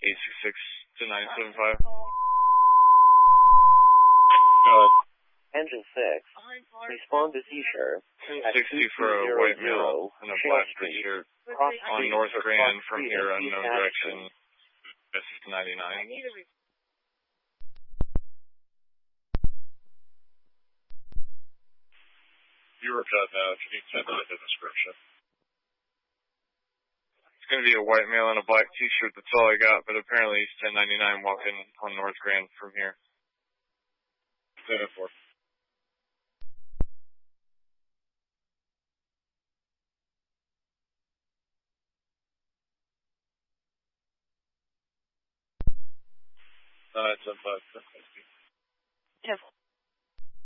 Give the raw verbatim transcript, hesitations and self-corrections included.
eight six six to nine seven five. Go ahead. Engine six, respond to Seashore. ten sixty for a white male in a black t-shirt on North Grand from here, unknown direction, S ninety-nine. You were cut now. If you need to send out the description. It's going to be a white male in a black t-shirt. That's all I got, but apparently he's ten ninety-nine walking on North Grand from here. ten four. Nine seven five. Yes.